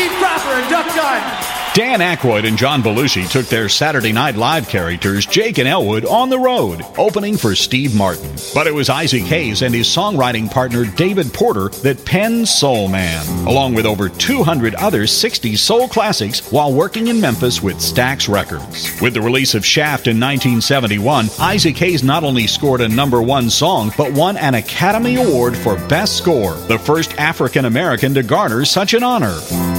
Steve Cropper and Duck Dynamite. Dan Aykroyd and John Belushi took their Saturday Night Live characters, Jake and Elwood, on the road, opening for Steve Martin. But it was Isaac Hayes and his songwriting partner David Porter that penned Soul Man, along with over 200 other 60s soul classics while working in Memphis with Stax Records. With the release of Shaft in 1971, Isaac Hayes not only scored a #1 song, but won an Academy Award for Best Score, the first African American to garner such an honor.